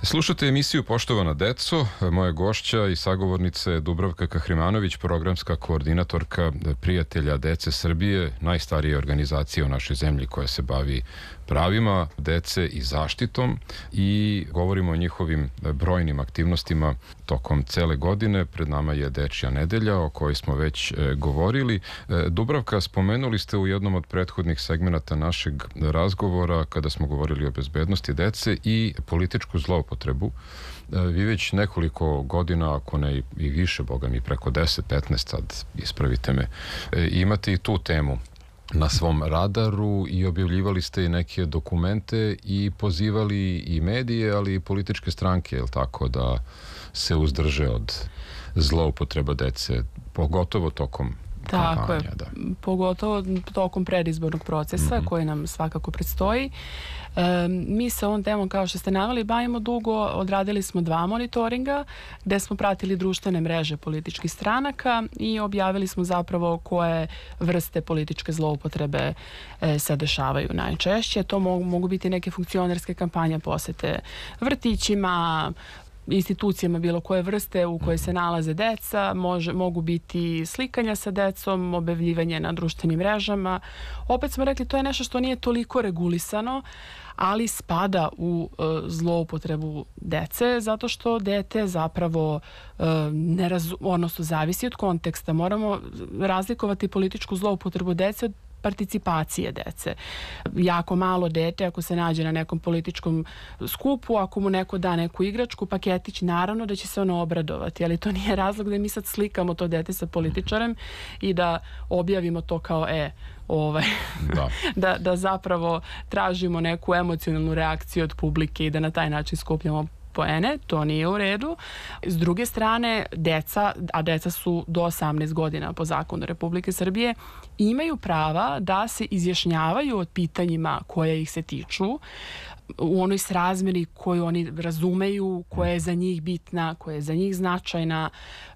Slušate emisiju Poštovana deco. Moja gošća i sagovornica je Dubravka Kahrimanović, programska koordinatorka Prijatelja dece Srbije, najstarije organizacije u našoj zemlji koja se bavi pravima dece i zaštitom, i govorimo o njihovim brojnim aktivnostima tokom cele godine. Pred nama je Dečja nedelja o kojoj smo već govorili. Dubravka, spomenuli ste u jednom od prethodnih segmenata našeg razgovora, kada smo govorili o bezbednosti dece, i političku zloupotrebu. Vi već nekoliko godina, ako ne i više, boga mi preko 10-15, sad ispravite me, imate i tu temu na svom radaru i objavljivali ste i neke dokumente i pozivali i medije, ali i političke stranke, jel tako, da se uzdrže od zloupotreba dece, pogotovo tokom kampanja. Tako je, pogotovo tokom predizbornog procesa koji nam svakako predstoji. Mi se ovom temom, kao što ste naveli, bavimo dugo. Odradili smo 2 monitoringa gde smo pratili društvene mreže političkih stranaka i objavili smo zapravo koje vrste političke zloupotrebe se dešavaju najčešće. To mogu biti neke funkcionerske kampanje, posete vrtićima, institucijama bilo koje vrste u kojoj se nalaze deca, mogu biti slikanja sa decom, objavljivanje na društvenim mrežama. Opet smo rekli, to je nešto što nije toliko regulisano, ali spada u zloupotrebu dece, zato što dete zapravo odnosno zavisi od konteksta. Moramo razlikovati političku zloupotrebu dece od participacije dece. Jako malo dete, ako se nađe na nekom političkom skupu, ako mu neko da neku igračku, paketić, naravno da će se ono obradovati, ali to nije razlog da mi sad slikamo to dete sa političarem i da objavimo to kao da zapravo tražimo neku emocionalnu reakciju od publike i da na taj način skupljamo poene. To nije u redu. S druge strane, deca su do 18 godina po zakonu Republike Srbije, imaju prava da se izjašnjavaju o pitanjima koje ih se tiču, u onoj srazmeri koju oni razumeju, koja je za njih bitna, koja je za njih značajna.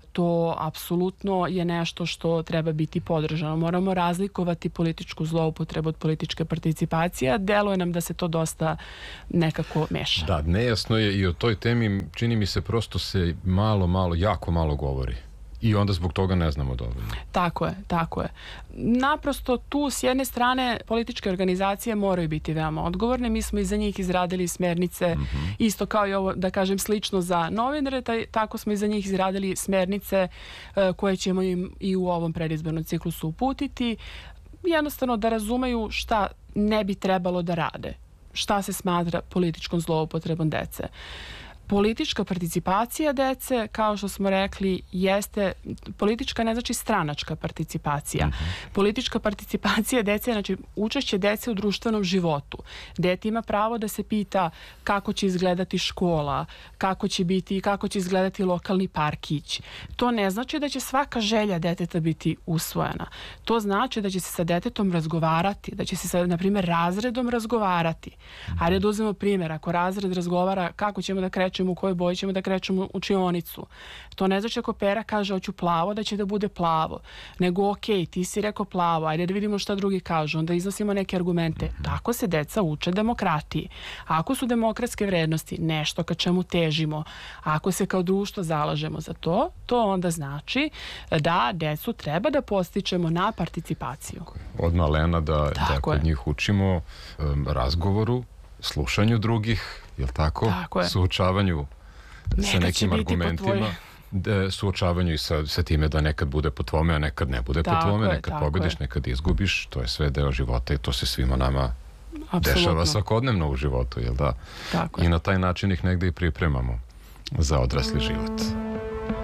To apsolutno je nešto što treba biti podržano. Moramo razlikovati političku zloupotrebu od političke participacije, a deluje nam da se to dosta nekako meša. Da, nejasno je i o toj temi, čini mi se, prosto se jako malo govori. I onda zbog toga ne znamo dovoljno. Tako je. Naprosto tu s jedne strane političke organizacije moraju biti veoma odgovorne. Mi smo i za njih izradili smernice, isto kao i ovo, da kažem, slično za novinare, tako smo i za njih izradili smernice koje ćemo im i u ovom predizbornom ciklusu uputiti. Jednostavno da razumeju šta ne bi trebalo da rade. Šta se smatra političkom zloupotrebom dece. Politička participacija dece, kao što smo rekli, jeste, politička ne znači stranačka participacija. Politička participacija dece znači učešće dece u društvenom životu. Dete ima pravo da se pita kako će izgledati škola, kako će izgledati lokalni parkić. To ne znači da će svaka želja deteta biti usvojena. To znači da će se sa detetom razgovarati, da će se sa, na primjer, razredom razgovarati. Ajde da uzmemo primjer, ako razred razgovara kako ćemo da krećemo, u kojoj boji ćemo da krećemo u učionicu. To ne znači ako Pera kaže hoću plavo, da će da bude plavo. Nego ti si rekao plavo, ajde da vidimo šta drugi kažu, onda iznosimo neke argumente. Tako se deca uče demokratiji. Ako su demokratske vrednosti nešto ka čemu težimo, ako se kao društvo zalažemo za to, to onda znači da decu treba da podstičemo na participaciju. Od malena da kod njih učimo razgovoru, slušanju drugih, jel tako? Suočavanju sa nekim argumentima, suočavanju i sa time da nekad bude po tvome, a nekad ne bude po tvome, nekad pobediš, nekad izgubiš. To je sve deo života i to se svima nama dešava svakodnevno u životu, jel da? I na taj način ih negde i pripremamo za odrasli život.